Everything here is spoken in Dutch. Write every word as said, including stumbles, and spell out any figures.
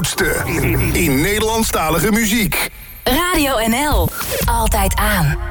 grootste in Nederlandstalige muziek. Radio N L. Altijd aan.